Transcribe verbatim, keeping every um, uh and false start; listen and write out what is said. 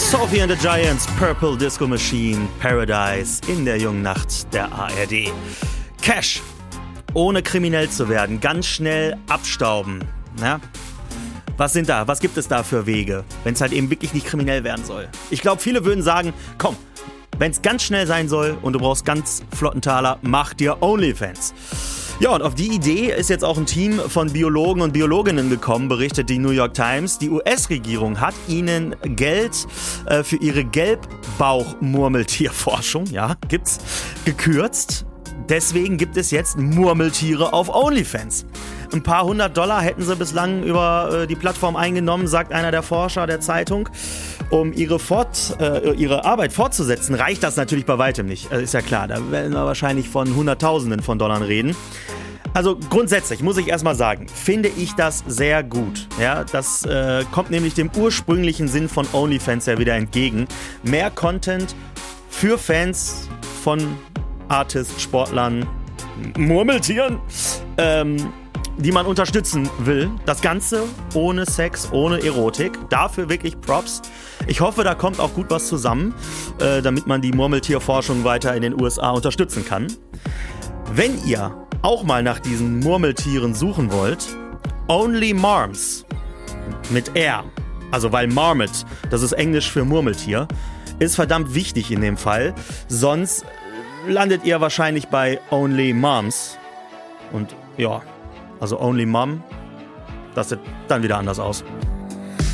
Sophie and the Giants, Purple Disco Machine, Paradise in der jungen Nacht der A R D. Cash, ohne kriminell zu werden, ganz schnell abstauben. Ja? Was sind da? Was gibt es da für Wege, wenn es halt eben wirklich nicht kriminell werden soll? Ich glaube, viele würden sagen, komm, wenn es ganz schnell sein soll und du brauchst ganz flotten Taler, mach dir OnlyFans. Ja, und auf die Idee ist jetzt auch ein Team von Biologen und Biologinnen gekommen, berichtet die New York Times. Die U S-Regierung hat ihnen Geld äh, für ihre Gelbbauch-Murmeltierforschung, ja, gibt's, gekürzt. Deswegen gibt es jetzt Murmeltiere auf OnlyFans. Ein paar hundert Dollar hätten sie bislang über äh, die Plattform eingenommen, sagt einer der Forscher der Zeitung. Um ihre, Fort, äh, ihre Arbeit fortzusetzen, reicht das natürlich bei weitem nicht. Äh, ist ja klar, da werden wir wahrscheinlich von Hunderttausenden von Dollar reden. Also grundsätzlich muss ich erstmal sagen, finde ich das sehr gut. Ja, das äh, kommt nämlich dem ursprünglichen Sinn von OnlyFans ja wieder entgegen. Mehr Content für Fans von Artists, Sportlern, Murmeltieren, ähm, die man unterstützen will. Das Ganze ohne Sex, ohne Erotik. Dafür wirklich Props. Ich hoffe, da kommt auch gut was zusammen, äh, damit man die Murmeltierforschung weiter in den U S A unterstützen kann. Wenn ihr auch mal nach diesen Murmeltieren suchen wollt, Only Marms mit R, also weil Marmot, das ist Englisch für Murmeltier, ist verdammt wichtig in dem Fall. Sonst landet ihr wahrscheinlich bei Only Moms. Und ja, also Only Mom, das sieht dann wieder anders aus.